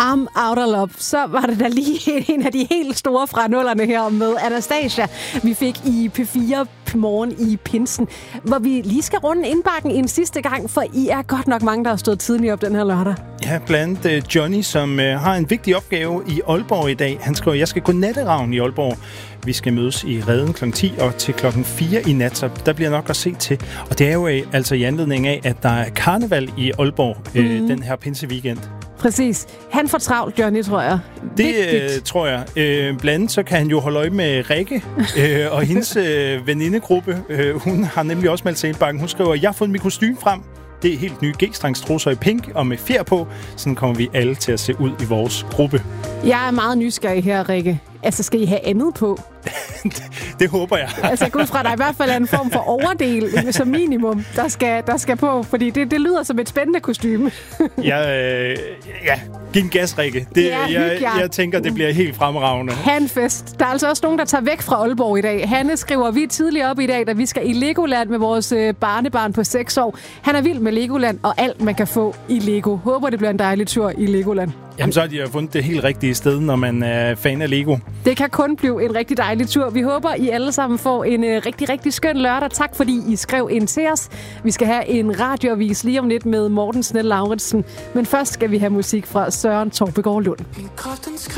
I'm out of love. Så var det da lige en af de helt store fra nullerne her med Anastasia, vi fik i P4 morgen i pinsen, hvor vi lige skal runde indbakken en sidste gang, for I er godt nok mange, der har stået tidligt op den her lørdag. Ja, blandt Johnny, som har en vigtig opgave i Aalborg i dag. Han skriver, jeg skal gå natteravn i Aalborg. Vi skal mødes i Reden kl. 10 og til kl. 4 i nat, så der bliver nok at se til. Og det er jo altså i anledning af, at der er karneval i Aalborg den her pinseweekend. Præcis. Han får travlt, Johnny, tror jeg. Det tror jeg. Blandt andet så kan han jo holde øje med Rikke og hendes venindegruppe. Hun har nemlig også meldt sig ind i bakken. Hun skriver, jeg har fået mit kostume frem. Det er helt nye G-strengstrusser i pink og med fjer på. Sådan kommer vi alle til at se ud i vores gruppe. Jeg er meget nysgerrig her, Rikke. Altså, skal I have andet på? Det håber jeg. Altså, gå ud fra, der i hvert fald er en form for overdel som minimum, der skal på. Fordi det lyder som et spændende kostume. Giv en gas, Rikke. Jeg tænker, det bliver helt fremragende. Handfest. Der er altså også nogen, der tager væk fra Aalborg i dag. Hanne skriver, vi er tidligere op i dag, da vi skal i Legoland med vores barnebarn på 6 år. Han er vild med Legoland og alt, man kan få i Lego. Håber, det bliver en dejlig tur i Legoland. Jamen, så har de jo fundet det helt rigtige sted, når man er fan af Lego. Det kan kun blive en rigtig dejlig tur. Vi håber, I alle sammen får en rigtig, rigtig skøn lørdag. Tak, fordi I skrev ind til os. Vi skal have en radioavis lige om lidt med Morten Snell Lauritsen. Men først skal vi have musik fra Søren Torpegaard Lund.